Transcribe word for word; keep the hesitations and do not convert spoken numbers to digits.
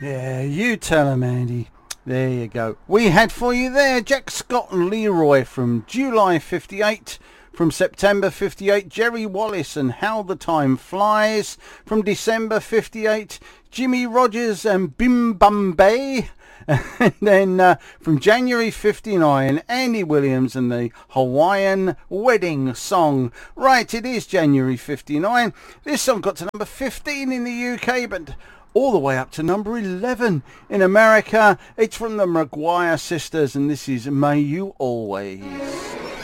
Yeah, you tell him, Andy. There you go. We had for you there Jack Scott and Leroy from July fifty-eight. From September fifty-eight, Jerry Wallace and How the Time Flies. From December fifty-eight, Jimmy Rogers and Bim Bum Bay. And then uh, from January fifty-nine, Andy Williams and the Hawaiian Wedding Song. Right, it is January fifty-nine. This song got to number fifteen in the U K, but all the way up to number eleven in America. It's from the Maguire Sisters, and this is May You Always.